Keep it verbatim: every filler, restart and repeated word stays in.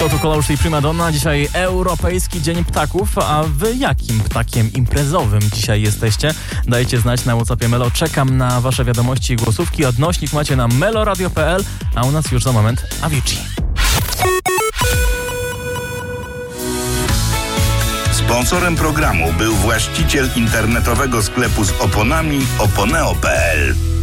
To tu Kolausz i Primadonna. Dzisiaj Europejski Dzień Ptaków. A wy jakim ptakiem imprezowym dzisiaj jesteście? Dajcie znać na WhatsAppie Melo. Czekam na wasze wiadomości i głosówki. Odnośnik macie na meloradio kropka p l, a u nas już za moment Avicii. Sponsorem programu był właściciel internetowego sklepu z oponami oponeo kropka p l.